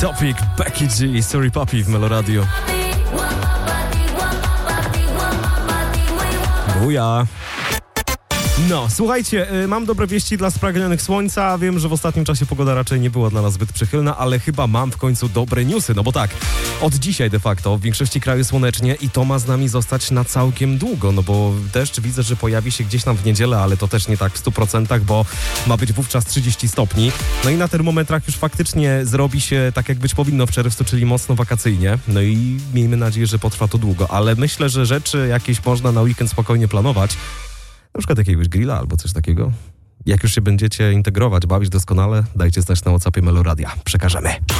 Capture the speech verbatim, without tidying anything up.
Topic, Becky G, Sorry Papi w Meloradio. Buja. No, słuchajcie, y, mam dobre wieści dla spragnionych słońca. Wiem, że w ostatnim czasie pogoda raczej nie była dla nas zbyt przychylna, ale chyba mam w końcu dobre newsy. No bo tak, od dzisiaj de facto w większości kraju słonecznie i to ma z nami zostać na całkiem długo. No bo deszcz widzę, że pojawi się gdzieś tam w niedzielę, ale to też nie tak w stu procentach, bo ma być wówczas trzydzieści stopni. No i na termometrach już faktycznie zrobi się tak, jak być powinno w czerwcu, czyli mocno wakacyjnie. No i miejmy nadzieję, że potrwa to długo. Ale myślę, że rzeczy jakieś można na weekend spokojnie planować. Na przykład jakiegoś grilla albo coś takiego. Jak już się będziecie integrować, bawić doskonale, dajcie znać na WhatsAppie Meloradia. Przekażemy.